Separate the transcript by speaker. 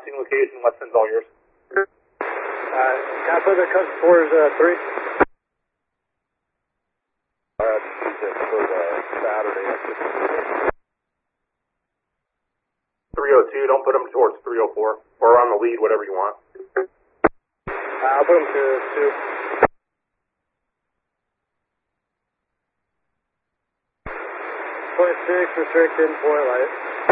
Speaker 1: crossing location, Weston's all yours.
Speaker 2: Can I put the cuts towards 3?
Speaker 3: For the Saturday.
Speaker 1: 302, don't put them towards 304, or on the lead, whatever you want.
Speaker 2: I'll put them to 2. 26, restricted, point light.